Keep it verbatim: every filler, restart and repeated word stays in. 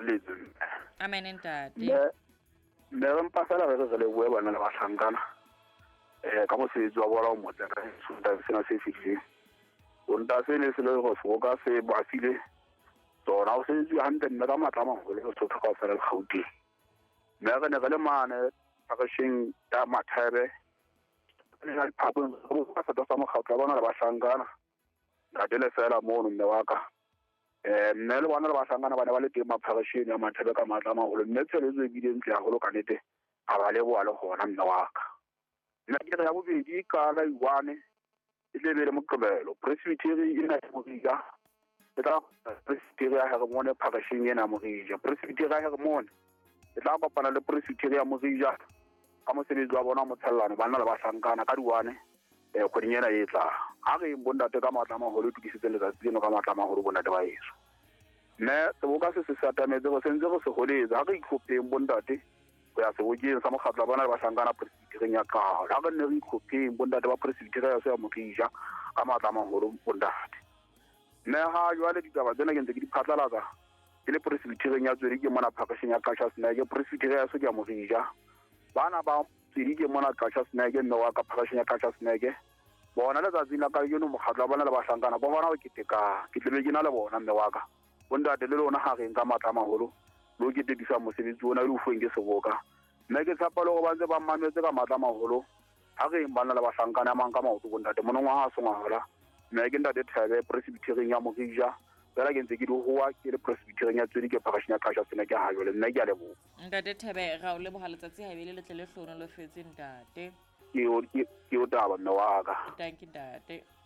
kgothaletse Amen ntate. mme mme re mpa fela re re le bue bana le bahlankana eh ka mosebetsi wa bona o motle ka sona sena se fihlile o nta se ne se le go foka se bafile tsona o se itse hantle nna ka matla maholo go se tlhoka fela Gauteng mme re ne re le mane pakasheng ya Mathebe le ga phapo go ka feta sa mogautlwa bona le bahlankana ga dile fela mo mme wa ka eh nne le bona le bahlankana ba ne ba le teng mapharasheng ya Mathebe ka matla maholo mme tsheletso e bile ntle haholo ka nete a ba le boa le gona mme wa ka nna ke re ya bobedi ka la iwane e le le moqebelo presbytery ina ya morija e tla presbytery ya Hermone pharasheng ena morija presbytery ya Hermone e tla kopana le presbytery ya morija ka mosebetsi wa bona motshellano bana le bahlankana ka diwane eh kgweding ena e tla ha re bondate ka matla maholo tukisitse letsatsi leno ka matla maholo bondate ba yeso mme seboka se se satametse go sentse go se goletsa ha re itlhopheng bondate go ya sebokeng sa mokgatlo bana le bahlankana presbytery ya Kgaolo ha re ne re itlhopheng bondate ba presbytery ya se ya morija ka matla maholo bondate mme ha jwale ditaba tsena ke ntse ke di phatlalatsa ke le presbytery ya Tswedi ke mona phakasheng ya Kashasna ke presbytery ya se ya morija bana ba Tswedi ke mona Kashasna ke mme wa ka phakasheng ya Kashasna ke bona letsatsi la ka ke no mokgatlo bana le bahlankana ba bona o keteka ke tlebe ke na le bona mme wa ka bondate le lona ha re nka matla maholo lo ke tetisa mosebetsi ona le ufeng ke seboka mme ke tsapa le go ba ntse ba mametse ka matla maholo ha re bana le bahlankana mang ka maoto bondate monongwa ha songwa hola mme ke ntate Thabe presbytery ya Morija bela ke ntse ke di howa ke le presbytery ya Tswedi ke phakasheng ya Kashasna ke ha jole mme ke a lebo Ntate Thabe ra o leboha letsatsi ha bele le tle le hlono le fetse ntate. ke o ke o taba mme wa ka Thank you ntate.